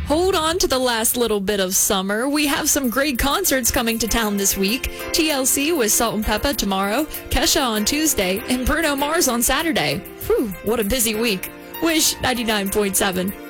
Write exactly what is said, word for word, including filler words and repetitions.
Hold on to the last little bit of summer. We have some great concerts coming to town this week. T L C with Salt and Peppa tomorrow, Kesha on Tuesday, and Bruno Mars on Saturday. Whew, what a busy week. Wish ninety-nine point seven.